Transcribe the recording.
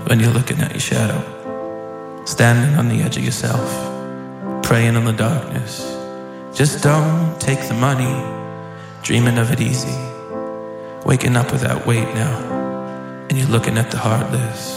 when you're looking at your shadow, standing on the edge of yourself, praying in the darkness. Just don't take the money, dreaming of it easy, waking up with that weight now, and you're looking at the heartless.